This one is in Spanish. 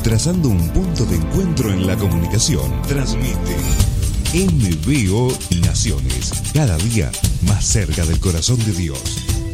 trazando un punto de encuentro en la comunicación. Transmite MBO Naciones, cada día más cerca del corazón de Dios.